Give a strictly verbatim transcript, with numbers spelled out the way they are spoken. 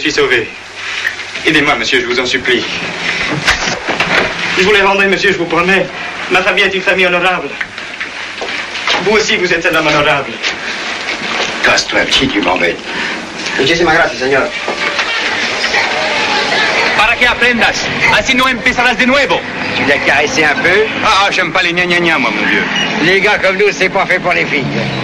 suis sauvé. Aidez-moi, monsieur, je vous en supplie. Je vous les rendrai, monsieur, je vous promets. Ma famille est une famille honorable. Vous aussi, vous êtes un homme honorable. Casse-toi, petit, tu m'embêtes. Muchísimas gracias, señor. Para que aprendas. Así no empezarás de nuevo. Tu l'as caressé un peu? Ah, j'aime pas les gna gna gna, moi, mon vieux. Les gars comme nous, c'est pas fait pour les filles.